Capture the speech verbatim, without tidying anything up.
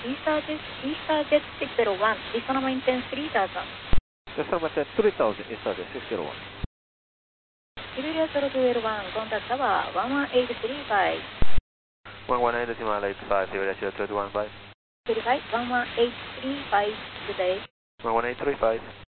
Easter Jet, Easter Jet six zero one, Eastern Maintenance three thousand. Eastern Maintenance three thousand, Easter Jet six zero one. Siberia zero two L one, contact tower one one eight three five. one one eight five, Siberia zero two one five. Verify one one eight three five today. one one eight three five.